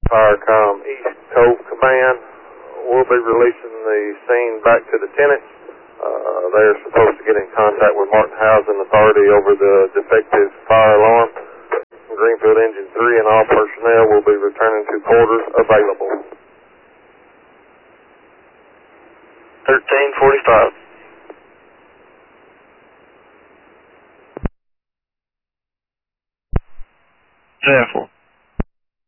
Firecom East Cove Command. We'll be releasing the scene back to the tenants. They're supposed to get in contact with Martin Housing Authority over the defective fire alarm. Greenfield Engine 3 and all personnel will be returning to quarters available. 13:45. Careful.